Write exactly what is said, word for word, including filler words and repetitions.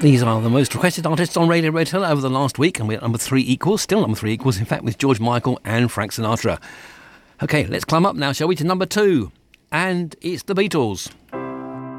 These are the most requested artists on Radio Red Hill over the last week, and we're at number three equals, still number three equals, in fact, with George Michael and Frank Sinatra. OK, let's climb up now, shall we, to number two. And it's the Beatles.